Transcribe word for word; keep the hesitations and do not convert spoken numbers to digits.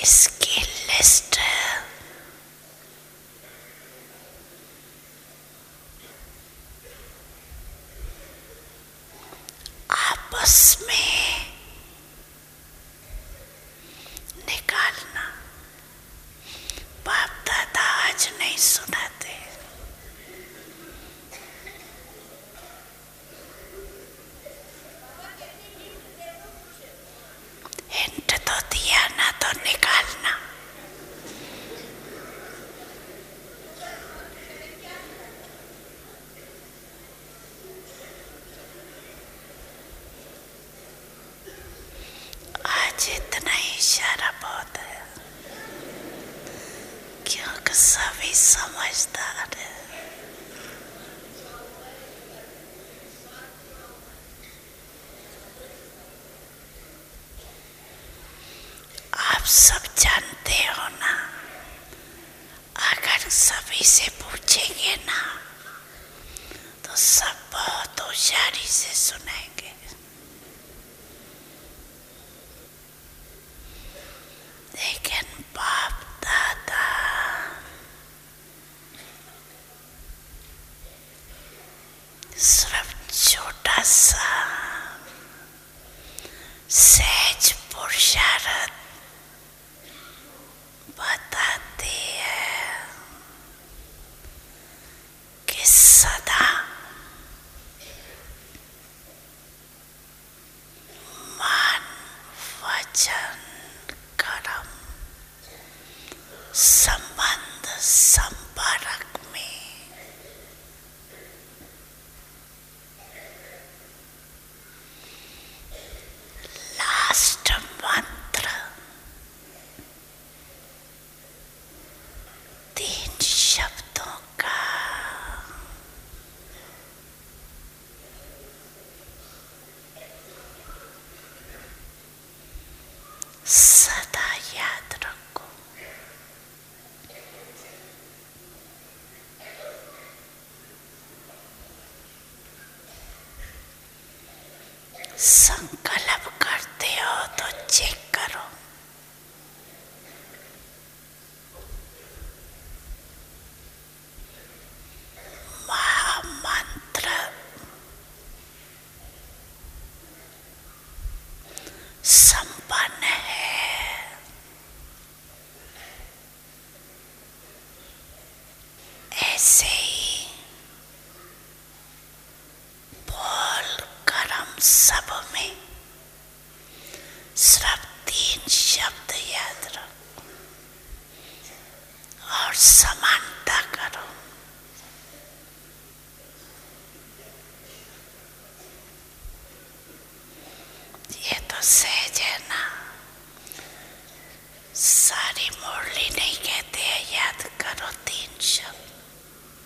इसकी लिस्ट आपस में निकालना। बाप दादा आज नहीं सुनाते, हिंट तो दिया ना, तो निकालना। आज इतना ही इशारा बहुत है, क्योंकि सभी समझदार है। आप सब जानते हो ना, अगर सभी से पूछेंगे ना तो सब बहुत होशियारी से सुनेंगे। लेकिन बाप दादा सिर्फ छोटा सा सहज पुरुषार्थ बताते हैं कि सदा मन वचन कर्म संबंध संपर्क में लास्ट मंत्र तीन शब्दों का सदा याद रखो। संकल्प करते हो तो चेक करो। महामंत्र संपन्न है, ऐसे ही बोल कर्म सब में सिर्फ तीन शब्द याद रखो और समानता करो। ये तो सहज है ना, सारी मुरली नहीं कहते हैं याद करो तीन शब्द।